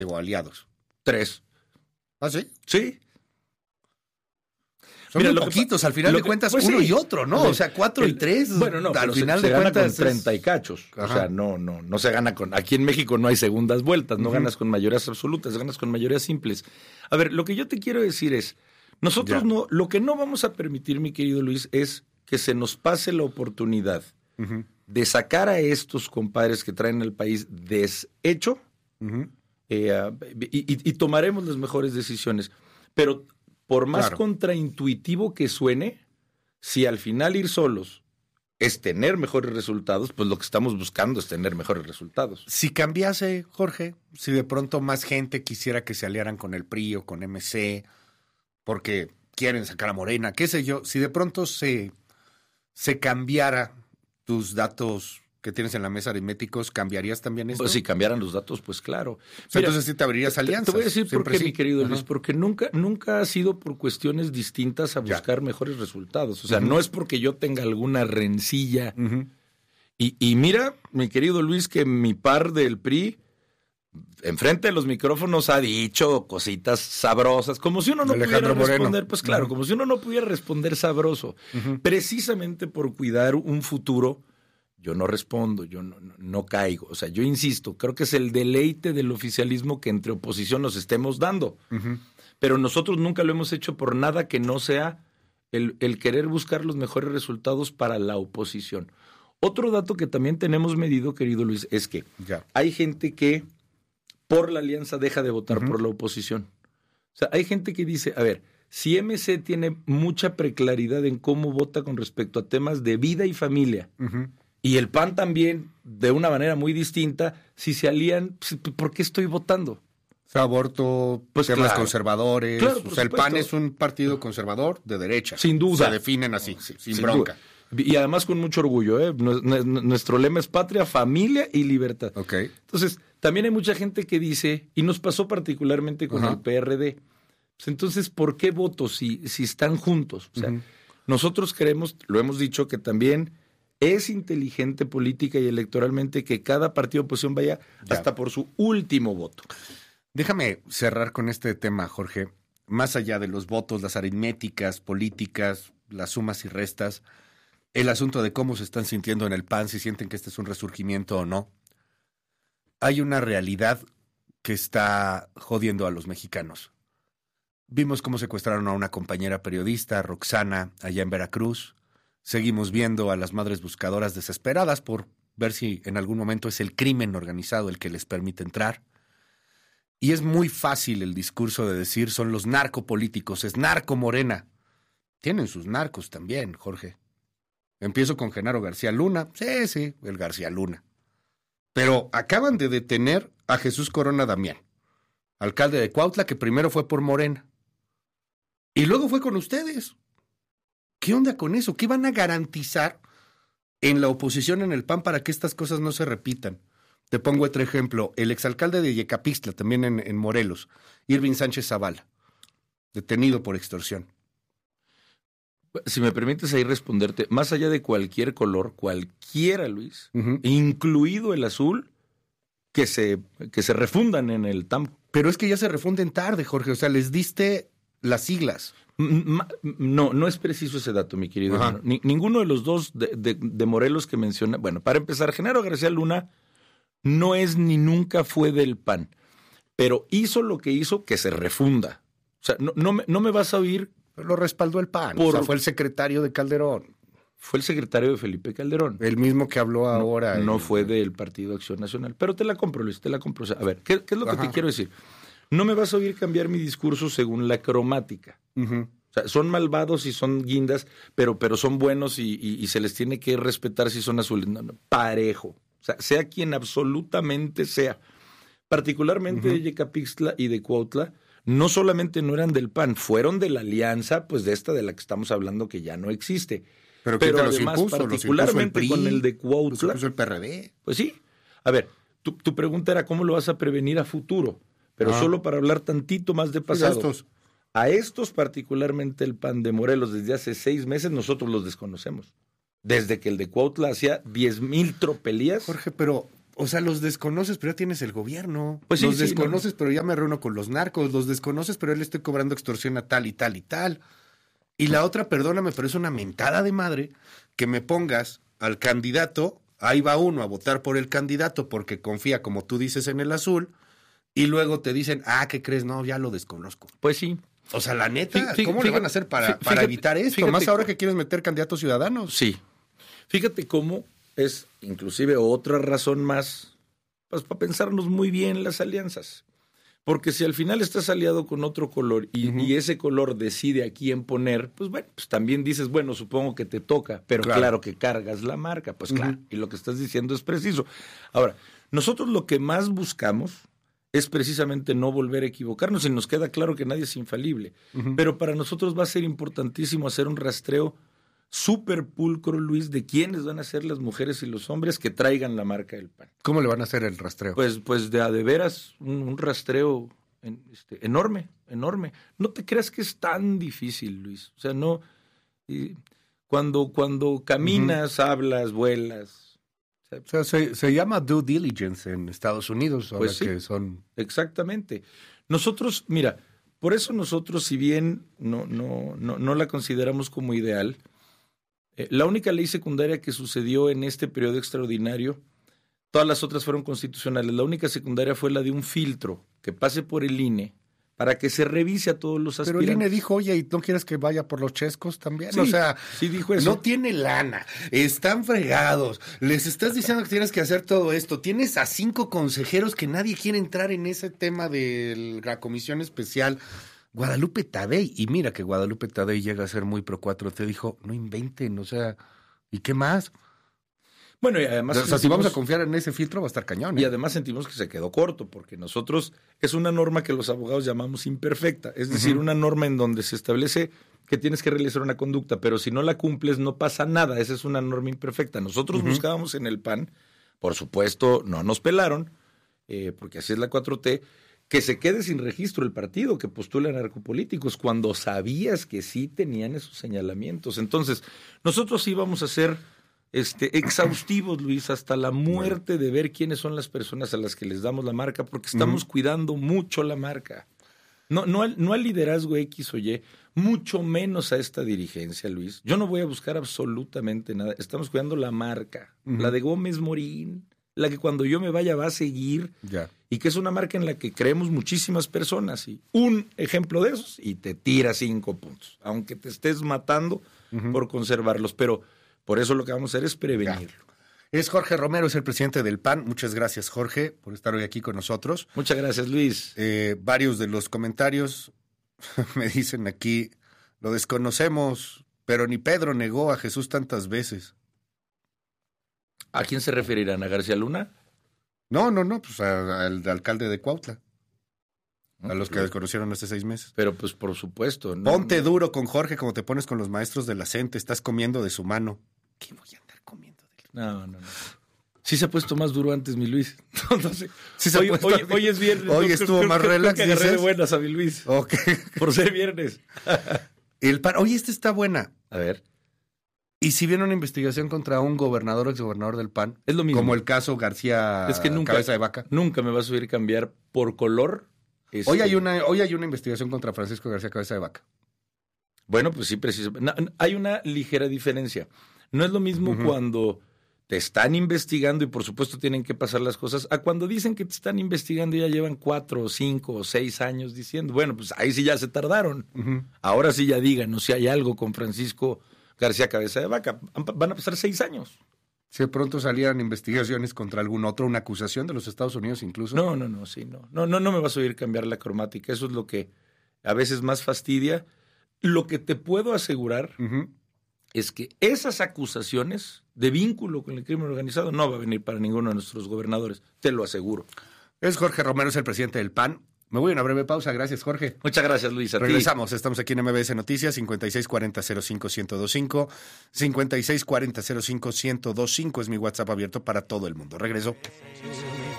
o aliados? 3. ¿Ah, sí? Sí. Son muy poquitos, al final de cuentas, pues uno sí. y otro, ¿no? O sea, 4 y 3. Bueno, no, al pero final se de gana cuentas con 30 y cachos. Ajá. O sea, no se gana con... Aquí en México no hay segundas vueltas, no ganas con mayorías absolutas, ganas con mayorías simples. A ver, lo que yo te quiero decir es, nosotros no, lo que no vamos a permitir, mi querido Luis, es que se nos pase la oportunidad de sacar a estos compadres que traen al país deshecho y tomaremos las mejores decisiones. Pero por más contraintuitivo que suene, si al final ir solos es tener mejores resultados, pues lo que estamos buscando es tener mejores resultados. Si cambiase, Jorge, si de pronto más gente quisiera que se aliaran con el PRI o con MC, porque quieren sacar a Morena, qué sé yo, si de pronto se cambiara tus datos que tienes en la mesa aritméticos, ¿cambiarías también esto? Pues si cambiaran los datos, pues claro. Mira, entonces sí te abrirías alianzas. Te voy a decir por qué, sí. mi querido Luis, porque nunca ha sido por cuestiones distintas a buscar mejores resultados. O sea, no es porque yo tenga alguna rencilla. Y mira, mi querido Luis, que mi par del PRI, enfrente de los micrófonos, ha dicho cositas sabrosas, como si uno no pudiera responder, pues claro, como si uno no pudiera responder sabroso. Precisamente por cuidar un futuro, yo no respondo, yo no caigo. O sea, yo insisto, creo que es el deleite del oficialismo que entre oposición nos estemos dando. Pero nosotros nunca lo hemos hecho por nada que no sea el querer buscar los mejores resultados para la oposición. Otro dato que también tenemos medido, querido Luis, es que hay gente que por la alianza deja de votar por la oposición. O sea, hay gente que dice, a ver, si MC tiene mucha preclaridad en cómo vota con respecto a temas de vida y familia, y el PAN también, de una manera muy distinta, si se alían, ¿por qué estoy votando? O sea, aborto, pues temas conservadores. Claro, o sea, el PAN es un partido conservador de derecha. Sin duda. Se definen así, sin bronca. Duda. Y además con mucho orgullo, ¿eh? Nuestro lema es patria, familia y libertad. Entonces, también hay mucha gente que dice, y nos pasó particularmente con el PRD, pues entonces, ¿por qué voto si están juntos? O sea, nosotros creemos, lo hemos dicho, que también es inteligente política y electoralmente que cada partido de oposición vaya hasta por su último voto. Déjame cerrar con este tema, Jorge. Más allá de los votos, las aritméticas, políticas, las sumas y restas, el asunto de cómo se están sintiendo en el PAN, si sienten que este es un resurgimiento o no. Hay una realidad que está jodiendo a los mexicanos. Vimos cómo secuestraron a una compañera periodista, Roxana, allá en Veracruz. Seguimos viendo a las madres buscadoras desesperadas por ver si en algún momento es el crimen organizado el que les permite entrar. Y es muy fácil el discurso de decir son los narcopolíticos, es narco Morena. Tienen sus narcos también, Jorge. Empiezo con Genaro García Luna. Sí, el García Luna. Pero acaban de detener a Jesús Corona Damián, alcalde de Cuautla, que primero fue por Morena. Y luego fue con ustedes. ¿Qué onda con eso? ¿Qué van a garantizar en la oposición, en el PAN, para que estas cosas no se repitan? Te pongo otro ejemplo. El exalcalde de Yecapixtla, también en Morelos, Irving Sánchez Zavala, detenido por extorsión. Si me permites ahí responderte, más allá de cualquier color, cualquiera, Luis, incluido el azul, que se refundan en el TAM. Pero es que ya se refunden tarde, Jorge. O sea, les diste las siglas. No es preciso ese dato, mi querido hermano. Ninguno de los dos de Morelos que menciona. Bueno, para empezar, Genaro García Luna no es ni nunca fue del PAN, pero hizo lo que hizo que se refunda. O sea, no me vas a oír. Pero lo respaldó el PAN. O sea, fue el secretario de Calderón. Fue el secretario de Felipe Calderón. El mismo que habló ahora. No fue del Partido Acción Nacional. Pero te la compro, Luis, te la compro. O sea, a ver, ¿qué es lo que te quiero decir? No me vas a oír cambiar mi discurso según la cromática. O sea, son malvados y son guindas, pero son buenos y se les tiene que respetar si son azules. No, parejo. O sea, sea quien absolutamente sea. Particularmente de Yecapixtla y de Cuautla, no solamente no eran del PAN, fueron de la alianza, pues de esta de la que estamos hablando que ya no existe. Pero además, particularmente con el de Cuautla. Los el PRD. Pues sí. A ver, tu pregunta era cómo lo vas a prevenir a futuro. Pero solo para hablar tantito más de pasado. A estos particularmente el PAN de Morelos desde hace 6 meses nosotros los desconocemos. Desde que el de Cuautla hacía 10,000 tropelías. Jorge, pero O sea, los desconoces, pero ya tienes el gobierno. Pues sí, los sí, desconoces, pero ya me reúno con los narcos. Los desconoces, pero ya le estoy cobrando extorsión a tal y tal y tal. Y la otra, perdóname, pero es una mentada de madre que me pongas al candidato, ahí va uno a votar por el candidato porque confía, como tú dices, en el azul, y luego te dicen, ¿qué crees? No, ya lo desconozco. Pues sí. O sea, la neta, ¿cómo le van a hacer para evitar esto? Más ahora que quieres meter candidatos ciudadanos. Sí. Fíjate cómo es inclusive otra razón más pues, para pensarnos muy bien las alianzas. Porque si al final estás aliado con otro color y ese color decide a quién poner, pues bueno, pues también dices, bueno, supongo que te toca, pero claro que cargas la marca, pues claro, y lo que estás diciendo es preciso. Ahora, nosotros lo que más buscamos es precisamente no volver a equivocarnos y nos queda claro que nadie es infalible, pero para nosotros va a ser importantísimo hacer un rastreo súper pulcro, Luis, de quiénes van a ser las mujeres y los hombres que traigan la marca del PAN. ¿Cómo le van a hacer el rastreo? Pues de veras, un rastreo enorme. No te creas que es tan difícil, Luis. O sea, no. Cuando caminas, hablas, vuelas. O sea, se llama due diligence en Estados Unidos, ahora pues sí, que son. Exactamente. Nosotros, mira, por eso nosotros, si bien no la consideramos como ideal, la única ley secundaria que sucedió en este periodo extraordinario, todas las otras fueron constitucionales. La única secundaria fue la de un filtro que pase por el INE para que se revise a todos los aspirantes. Pero el INE dijo, oye, ¿y no quieres que vaya por los chescos también? Sí, o sea, sí dijo eso. No tiene lana, están fregados, les estás diciendo que tienes que hacer todo esto. Tienes a 5 consejeros que nadie quiere entrar en ese tema de la comisión especial. Guadalupe Tadei, y mira que Guadalupe Tadei llega a ser muy pro 4T, dijo, no inventen, o sea, ¿y qué más? Bueno, y además... O sea, si vamos a confiar en ese filtro va a estar cañón. Y además sentimos que se quedó corto, porque nosotros, es una norma que los abogados llamamos imperfecta, es decir, una norma en donde se establece que tienes que realizar una conducta, pero si no la cumples no pasa nada, esa es una norma imperfecta. Nosotros buscábamos en el PAN, por supuesto, no nos pelaron, porque así es la 4T, que se quede sin registro el partido, que postula narcopolíticos, cuando sabías que sí tenían esos señalamientos. Entonces, nosotros íbamos a ser exhaustivos, Luis, hasta la muerte de ver quiénes son las personas a las que les damos la marca, porque estamos cuidando mucho la marca. No al liderazgo X o Y, mucho menos a esta dirigencia, Luis. Yo no voy a buscar absolutamente nada. Estamos cuidando la marca, la de Gómez Morín, la que cuando yo me vaya va a seguir, y que es una marca en la que creemos muchísimas personas. Y un ejemplo de esos, y te tira 5 puntos, aunque te estés matando por conservarlos. Pero por eso lo que vamos a hacer es prevenirlo. Es Jorge Romero, es el presidente del PAN. Muchas gracias, Jorge, por estar hoy aquí con nosotros. Muchas gracias, Luis. Varios de los comentarios me dicen aquí, lo desconocemos, pero ni Pedro negó a Jesús tantas veces. ¿A quién se referirán? ¿A García Luna? No, pues al alcalde de Cuautla. A los que desconocieron hace 6 meses. Pero pues por supuesto. Ponte duro con Jorge como te pones con los maestros de la CENTE. Estás comiendo de su mano. ¿Qué voy a andar comiendo de él? No. Sí se ha puesto más duro antes, mi Luis. No sé. Sí hoy es viernes. Hoy estuvo más relax. Creo que agarré de buenas a mi Luis. Ok. Por ser viernes. El PAN. Oye, esta está buena. A ver. ¿Y si viene una investigación contra un gobernador o exgobernador del PAN? Es lo mismo. Como el caso García Cabeza de Vaca. Nunca me va a subir cambiar por color. Hoy hay una investigación contra Francisco García Cabeza de Vaca. Bueno, pues sí, precisamente. Hay una ligera diferencia. No es lo mismo cuando te están investigando y por supuesto tienen que pasar las cosas, a cuando dicen que te están investigando y ya llevan 4 o 5 o 6 años diciendo, bueno, pues ahí sí ya se tardaron. Ahora sí ya digan, si hay algo con Francisco García Cabeza de Vaca. Van a pasar 6 años. Si de pronto salieran investigaciones contra algún otro, una acusación de los Estados Unidos incluso. No me vas a oír cambiar la cromática. Eso es lo que a veces más fastidia. Lo que te puedo asegurar es que esas acusaciones de vínculo con el crimen organizado no va a venir para ninguno de nuestros gobernadores. Te lo aseguro. Es Jorge Romero, es el presidente del PAN. Me voy a una breve pausa. Gracias, Jorge. Muchas gracias, Luis. Regresamos. Estamos aquí en MBS Noticias, 5640-05-1025. 5640-05-1025 es mi WhatsApp abierto para todo el mundo. Regreso.